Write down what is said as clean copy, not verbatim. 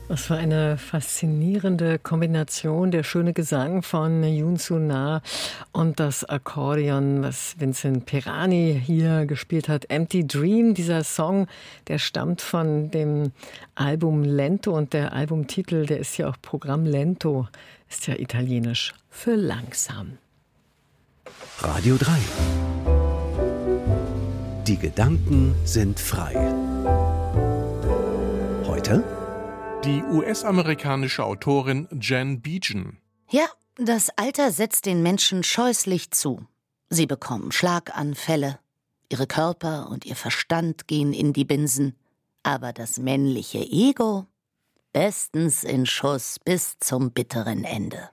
Was für eine faszinierende Kombination, der schöne Gesang von Yoon Soo-na und das Akkordeon, was Vincent Perani hier gespielt hat. Empty Dream, dieser Song, der stammt von dem Album Lento und der Albumtitel, der ist ja auch Programm Lento, ist ja italienisch für langsam. Radio 3. Die Gedanken sind frei. Heute die US-amerikanische Autorin Jen Beechen. Ja, das Alter setzt den Menschen scheußlich zu. Sie bekommen Schlaganfälle, ihre Körper und ihr Verstand gehen in die Binsen, aber das männliche Ego bestens in Schuss bis zum bitteren Ende.